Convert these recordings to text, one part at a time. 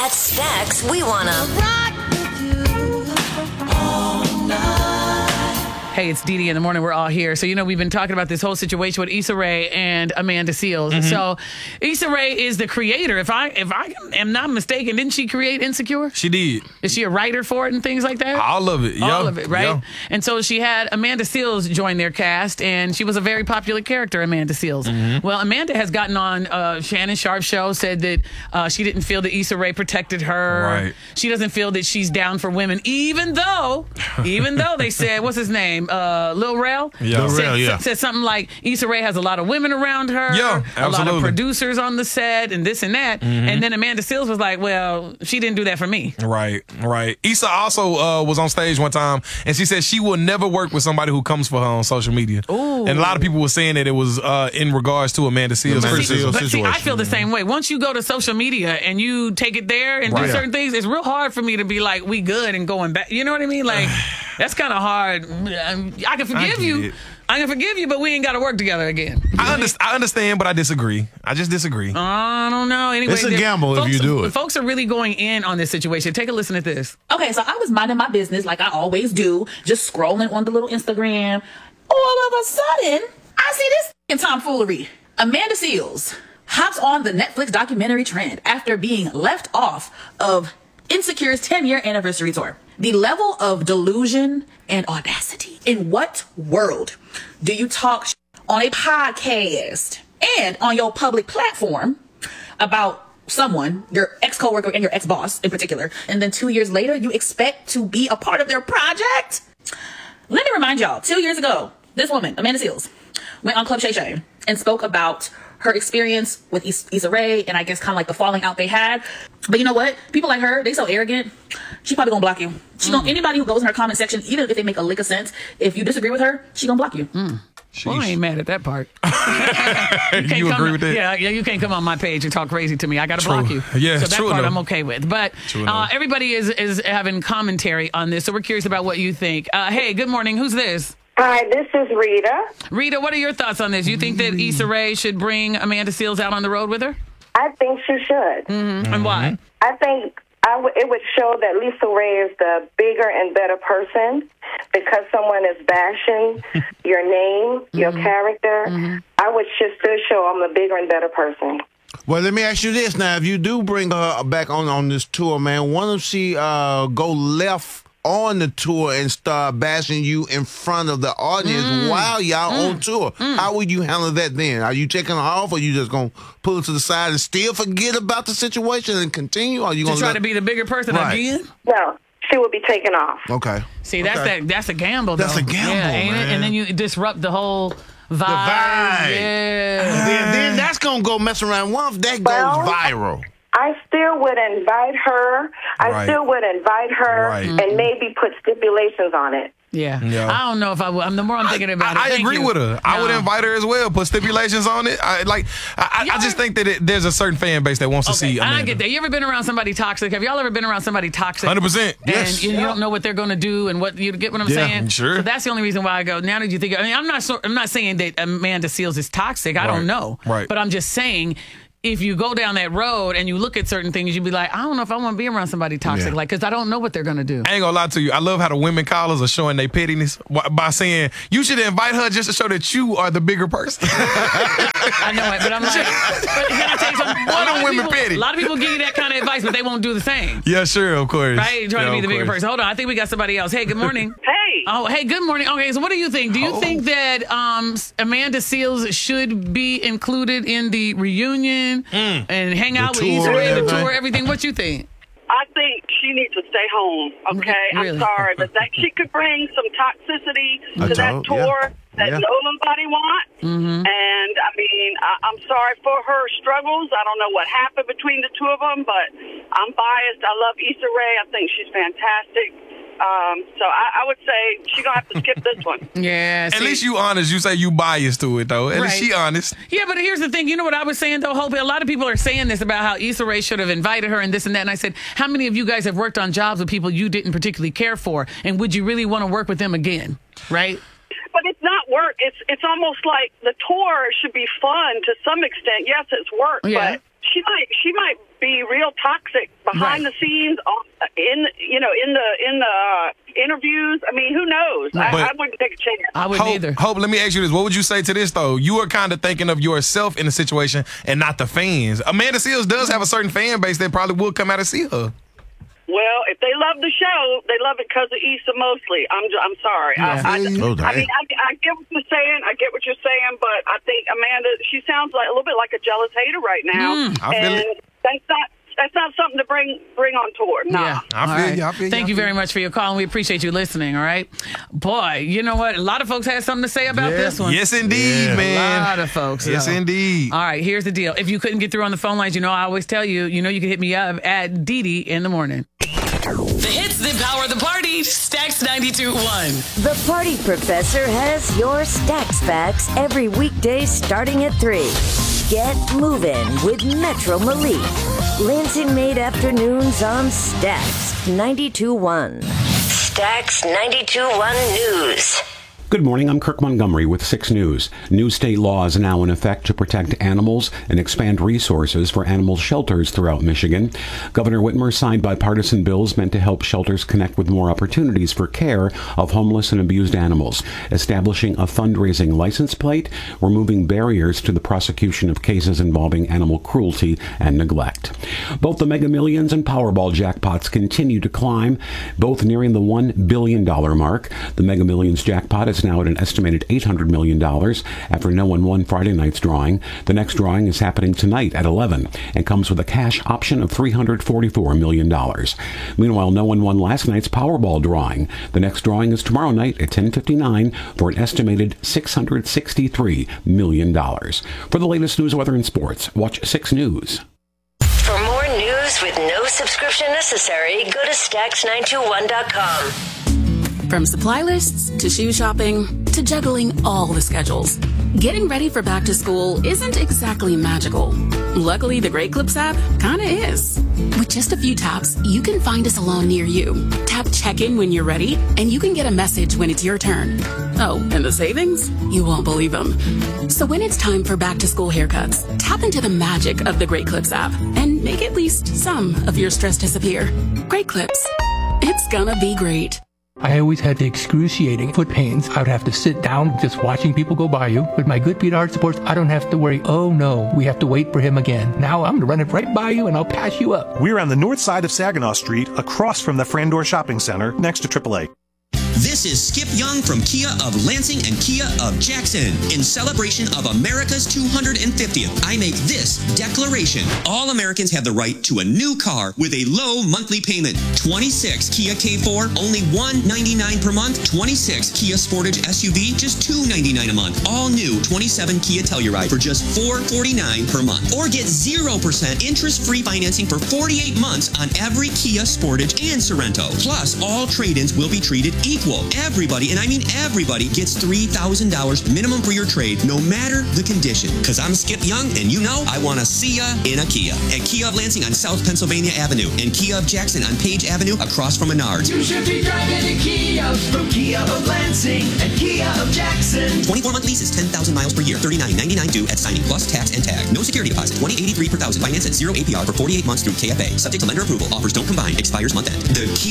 At Stacks, we wanna rock with you all night. Hey, it's Dee Dee in the morning. We're all here. So, we've been talking about this whole situation with Issa Rae and Amanda Seales. Mm-hmm. So, Issa Rae is the creator. If I am not mistaken, didn't she create Insecure? She did. Is she a writer for it and things like that? All of it. All of it, right? Yeah. And so she had Amanda Seales join their cast, and she was a very popular character, Amanda Seales. Mm-hmm. Well, Amanda has gotten on Shannon Sharp's show, said that she didn't feel that Issa Rae protected her. Right. She doesn't feel that she's down for women, even though they said, what's his name? Lil Rel? Yeah. Lil Rel, yeah. Said something like Issa Rae has a lot of women around her. Yeah, a lot of absolutely. producers on the set and this and that. Mm-hmm. And then Amanda Seales was like, well, she didn't do that for me. Right. Issa also was on stage one time, and she said she will never work with somebody who comes for her on social media. Ooh. And a lot of people were saying that it was in regards to Amanda Seales' Amanda criticism. Seales. But see, I situation. feel the same way. Once you go to social media and you take it there and do Right. certain things, it's real hard for me to be like, we good and going back. You know what I mean? Like, that's kind of hard. I can forgive get you. it. I can forgive you, but we ain't got to work together again. I understand, but I disagree. I just disagree. I don't know. Anyway, It's a gamble if you do it. Folks are really going in on this situation. Take a listen to this. Okay, so I was minding my business like I always do, just scrolling on the little Instagram. All of a sudden, I see this f***ing tomfoolery. Amanda Seales hops on the Netflix documentary trend after being left off of Insecure's 10-year anniversary tour. The level of delusion and audacity. In what world do you talk on a podcast and on your public platform about someone, your ex-coworker and your ex-boss in particular, and then 2 years later you expect to be a part of their project? Let me remind y'all, 2 years ago, this woman, Amanda Seales, went on Club Shay Shay and spoke about her experience with Issa Rae and I guess kind of like the falling out they had. But you know what? People like her, they so arrogant. She probably gonna block you. She gonna, anybody who goes in her comment section, even if they make a lick of sense, if you disagree with her, she gonna block you. Well, I ain't mad at that part. You agree with that? Yeah, you can't come on my page and talk crazy to me. I got to True. block you. Yeah, so that true part enough. I'm okay with. But True enough. everybody is having commentary on this, so we're curious about what you think. Hey, good morning. Who's this? Hi, this is Rita. Rita, what are your thoughts on this? You think that Issa Rae should bring Amanda Seales out on the road with her? I think she should. And why? I think it would show that Lisa Ray is the bigger and better person because someone is bashing your name, your character. I would just still show I'm a bigger and better person. Well, let me ask you this now. If you do bring her back on this tour, man, why don't she go left on the tour and start bashing you in front of the audience while y'all on tour? How would you handle that then? Are you taking her off, or you just going to pull her to the side and still forget about the situation and continue? Or are you To going try to be the bigger person Right. again? No, she would be taken off. Okay. See, that's Okay. that's a gamble, though. That's a gamble, yeah, ain't it? man. And then you disrupt the whole vibe. vibe. Yeah. Then that's going to go mess around. What if that Well, goes viral? I still would invite her. Right. Right. And maybe put stipulations on it. Yeah. Yeah. I don't know if I would. The more I'm thinking about it. I Thank agree you. with her. I would No. invite her as well. Put stipulations on it. I just think that there's a certain fan base that wants to see And I Amanda. get that. You ever been around somebody toxic? Have y'all ever been around somebody toxic? 100%. And you don't know what they're going to do and what you get what I'm Yeah, saying. sure. So that's the only reason why I go. Now that you think, I mean, I'm not saying that Amanda Seales is toxic. I don't know. Right. But I'm just saying, if you go down that road and you look at certain things, you'd be like, I don't know if I want to be around somebody toxic, Yeah. because I don't know what they're going to do. I ain't gonna lie to you. I love how the women callers are showing their pettiness by saying you should invite her just to show that you are the bigger person. I know it, but I'm like, but can I tell you something? Why them women petty? A lot of people give you that kind of advice, but they won't do the same. Yeah, sure, of course. Right? You're trying to Yeah, be the of bigger course. person. Hold on. I think we got somebody else. Hey, good morning. Hey. Oh, hey, good morning. Okay, so what do you think? Do you think that Amanda Seales should be included in the reunion and hang out with tour Issa Rae, the and tour, everything? everything? What you think? I think she needs to stay home, okay? Really? I'm sorry, but she could bring some toxicity to that tour that nobody wants. And, I mean, I'm sorry for her struggles. I don't know what happened between the two of them, but I'm biased. I love Issa Rae. I think she's fantastic. So I would say she's going to have to skip this one. Yeah. At least you honest. You say you biased to it, though. At least she honest. Yeah, but here's the thing. You know what I was saying, though, Hope? A lot of people are saying this about how Issa Rae should have invited her and this and that. And I said, how many of you guys have worked on jobs with people you didn't particularly care for? And would you really want to work with them again? Right? But it's not work. It's almost like the tour should be fun to some extent. Yes, it's work, Yeah. but she might be real toxic behind the scenes, in the interviews. I mean, who knows? I wouldn't take a chance. I wouldn't either. Hope, let me ask you this. What would you say to this, though? You are kind of thinking of yourself in the situation and not the fans. Amanda Seales does have a certain fan base that probably will come out and see her. Well, if they love the show, they love it because of Issa mostly. I'm sorry. Yeah. I get what you're saying, but I think Amanda, she sounds like a little bit like a jealous hater right now. I feel it. That's not something to bring on tour. Nah. Yeah. I feel you. Thank you very much for your call, and we appreciate you listening, all right? Boy, you know what? A lot of folks had something to say about this one. Yes, indeed, man. A lot of folks. Yes, indeed. All right, here's the deal. If you couldn't get through on the phone lines, I always tell you, you can hit me up at Dee in the morning. The hits that power the party. Stax 92.1. The Party Professor has your Stax facts every weekday starting at 3. Get moving with Metro Malik. Lansing Made Afternoons on Stax 92.1. Stax 92.1 News. Good morning, I'm Kirk Montgomery with 6 News. New state laws are now in effect to protect animals and expand resources for animal shelters throughout Michigan. Governor Whitmer signed bipartisan bills meant to help shelters connect with more opportunities for care of homeless and abused animals, establishing a fundraising license plate, removing barriers to the prosecution of cases involving animal cruelty and neglect. Both the Mega Millions and Powerball jackpots continue to climb, both nearing the $1 billion mark. The Mega Millions jackpot is now at an estimated $800 million after no one won Friday night's drawing. The next drawing is happening tonight at 11 and comes with a cash option of $344 million. Meanwhile, no one won last night's Powerball drawing. The next drawing is tomorrow night at 10:59 for an estimated $663 million. For the latest news, weather, and sports, watch 6 News. For more news with no subscription necessary, go to Stax921.com. From supply lists to shoe shopping to juggling all the schedules, getting ready for back to school isn't exactly magical. Luckily, the Great Clips app kinda is. With just a few taps, you can find a salon near you. Tap check-in when you're ready, and you can get a message when it's your turn. Oh, and the savings? You won't believe them. So when it's time for back to school haircuts, tap into the magic of the Great Clips app and make at least some of your stress disappear. Great Clips. It's gonna be great. I always had the excruciating foot pains. I would have to sit down just watching people go by you. With my Good Feet Art Supports, I don't have to worry, oh no, we have to wait for him again. Now I'm going to run it right by you and I'll pass you up. We're on the north side of Saginaw Street, across from the Frandor Shopping Center, next to AAA. This is Skip Young from Kia of Lansing and Kia of Jackson. In celebration of America's 250th, I make this declaration. All Americans have the right to a new car with a low monthly payment. 26 Kia K4, only $199 per month. 26 Kia Sportage SUV, just $299 a month. All new 27 Kia Telluride for just $449 per month. Or get 0% interest-free financing for 48 months on every Kia Sportage and Sorento. Plus, all trade-ins will be treated equal. Everybody, and I mean everybody, gets $3,000 minimum for your trade, no matter the condition. Because I'm Skip Young, and you know I want to see ya in a Kia. At Kia of Lansing on South Pennsylvania Avenue, and Kia of Jackson on Page Avenue across from Menards. You should be driving a Kia from Kia of Lansing and Kia of Jackson. 24-month leases, 10,000 miles per year, $39.99 due at signing, plus tax and tag. No security deposit, $20.83 per thousand. Finance at 0 APR for 48 months through KFA. Subject to lender approval. Offers don't combine. Expires month end.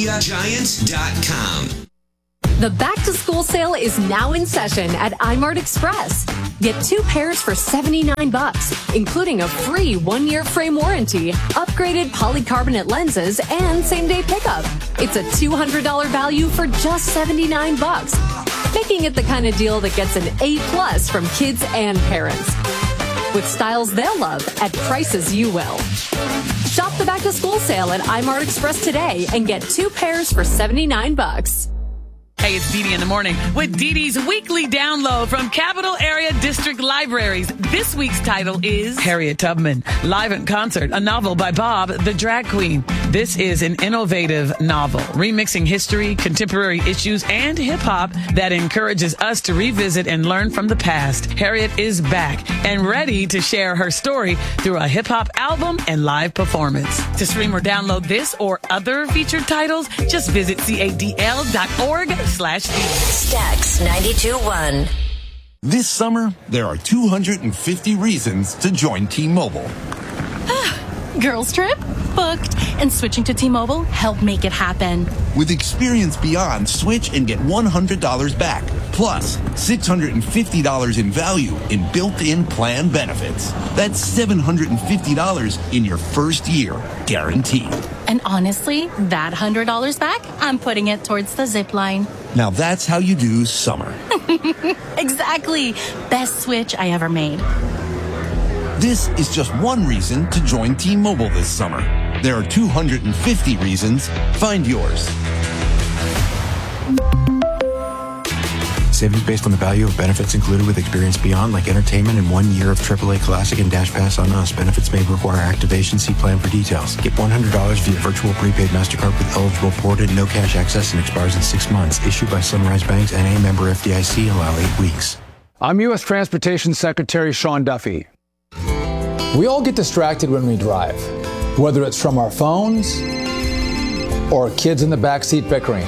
TheKiaGiant.com. The back-to-school sale is now in session at iMart Express. Get 2 pairs for $79, including a free 1-year frame warranty, upgraded polycarbonate lenses, and same-day pickup. It's a $200 value for just $79, making it the kind of deal that gets an A+ from kids and parents. With styles they'll love at prices you will. Shop the back-to-school sale at iMart Express today and get 2 pairs for $79. Hey, it's Dee in the morning with Dee's weekly download from Capital Area District Libraries. This week's title is Harriet Tubman, Live in Concert, a novel by Bob the Drag Queen. This is an innovative novel, remixing history, contemporary issues, and hip-hop that encourages us to revisit and learn from the past. Harriet is back and ready to share her story through a hip-hop album and live performance. To stream or download this or other featured titles, just visit cadl.org/D. Stax 92.1. This summer, there are 250 reasons to join T-Mobile. Girls trip? booked, and switching to T-Mobile helped make it happen. With Experience Beyond, switch and get $100 back, plus $650 in value in built-in plan benefits. That's $750 in your first year, guaranteed. And honestly, that $100 back, I'm putting it towards the zip line. Now that's how you do summer. Exactly. Best switch I ever made. This is just one reason to join T-Mobile this summer. There are 250 reasons. Find yours. Savings based on the value of benefits included with Experience Beyond, like entertainment and 1 year of AAA Classic and Dash Pass on us. Benefits may require activation. See plan for details. Get $100 via virtual prepaid MasterCard with eligible ported, no cash access, and expires in 6 months. Issued by Sunrise Banks, N.A. member FDIC. Allow 8 weeks. I'm U.S. Transportation Secretary Sean Duffy. We all get distracted when we drive, whether it's from our phones or kids in the backseat bickering.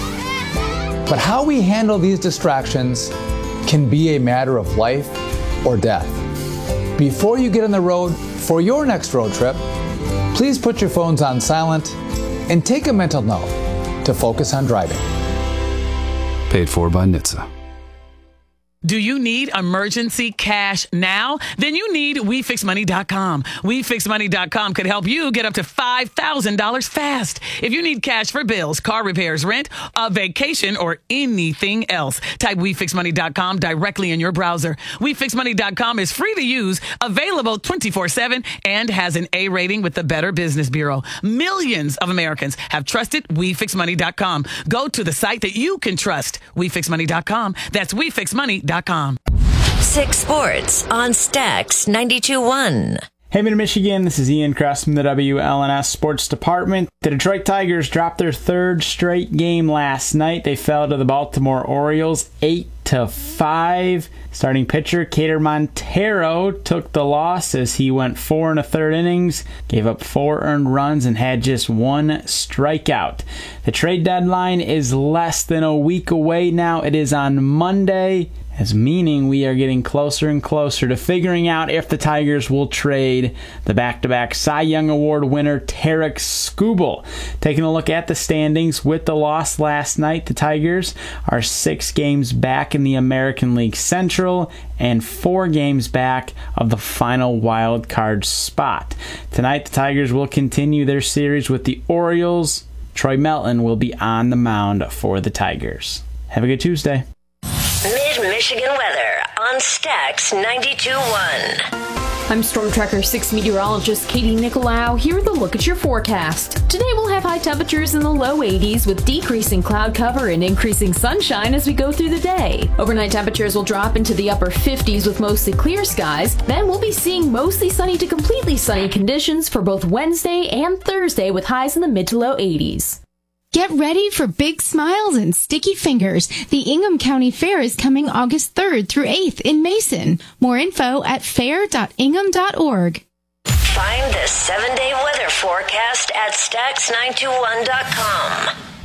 But how we handle these distractions can be a matter of life or death. Before you get on the road for your next road trip, please put your phones on silent and take a mental note to focus on driving. Paid for by NHTSA. Do you need emergency cash now? Then you need WeFixMoney.com. WeFixMoney.com could help you get up to $5,000 fast. If you need cash for bills, car repairs, rent, a vacation, or anything else, type WeFixMoney.com directly in your browser. WeFixMoney.com is free to use, available 24/7, and has an A rating with the Better Business Bureau. Millions of Americans have trusted WeFixMoney.com. Go to the site that you can trust. WeFixMoney.com. That's WeFixMoney.com. 6 Sports on Stax 92.1. Haven, Michigan, this is Ian Kress from the WLNS Sports Department. The Detroit Tigers dropped their third straight game last night. They fell to the Baltimore Orioles 8-5. Starting pitcher Cater Montero took the loss as he went 4 1/3 innings, gave up 4 earned runs, and had just 1 strikeout. The trade deadline is less than a week away now. It is on Monday, as meaning we are getting closer and closer to figuring out if the Tigers will trade the back-to-back Cy Young Award winner Tarik Skubal. Taking a look at the standings with the loss last night, the Tigers are 6 games back in the American League Central and 4 games back of the final wild card spot. Tonight, the Tigers will continue their series with the Orioles. Troy Melton will be on the mound for the Tigers. Have a good Tuesday. Mid-Michigan weather on Stax 92.1. I'm Storm Tracker 6 meteorologist Katie Nicolau here with a look at your forecast. Today we'll have high temperatures in the low 80s with decreasing cloud cover and increasing sunshine as we go through the day. Overnight temperatures will drop into the upper 50s with mostly clear skies. Then we'll be seeing mostly sunny to completely sunny conditions for both Wednesday and Thursday with highs in the mid to low 80s. Get ready for big smiles and sticky fingers. The Ingham County Fair is coming August 3rd through 8th in Mason. More info at fair.ingham.org. Find the 7-day weather forecast at Stax921.com.